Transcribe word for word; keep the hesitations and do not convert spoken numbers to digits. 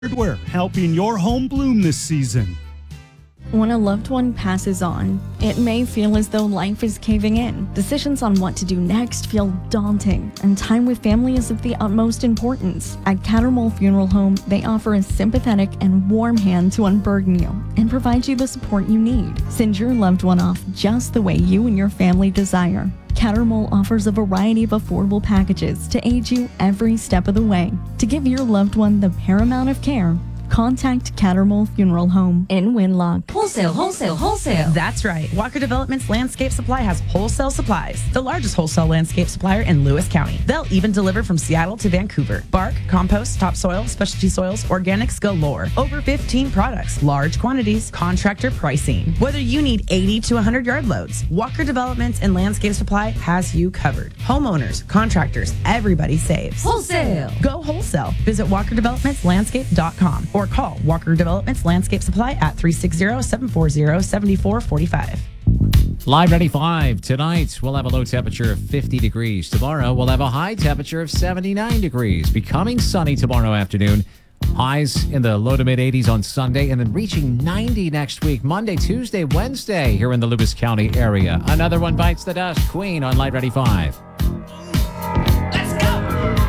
Hardware, helping your home bloom this season. When a loved one passes on, it may feel as though life is caving in. Decisions on what to do next feel daunting, and time with family is of the utmost importance. At Cattermole Funeral Home, they offer a sympathetic and warm hand to unburden you and provide you the support you need. Send your loved one off just the way you and your family desire. Cattermole offers a variety of affordable packages to aid you every step of the way. To give your loved one the paramount of care, contact Cattermole Funeral Home in Winlock. Wholesale, wholesale, wholesale. That's right. Walker Developments Landscape Supply has wholesale supplies, the largest wholesale landscape supplier in Lewis County. They'll even deliver from Seattle to Vancouver. Bark, compost, topsoil, specialty soils, organics galore. Over fifteen products, large quantities, contractor pricing. Whether you need eighty to one hundred yard loads, Walker Developments and Landscape Supply has you covered. Homeowners, contractors, everybody saves. Wholesale. Go wholesale. Visit walker developments landscape dot com or call Walker Developments Landscape Supply at three six zero, seven four zero, seven four four five. Live ninety-five. Tonight, we'll have a low temperature of fifty degrees. Tomorrow, we'll have a high temperature of seventy-nine degrees. Becoming sunny tomorrow afternoon. Highs in the low to mid eighties on Sunday, and then reaching ninety next week. Monday, Tuesday, Wednesday here in the Lewis County area. Another one bites the dust. Queen on Live ninety-five.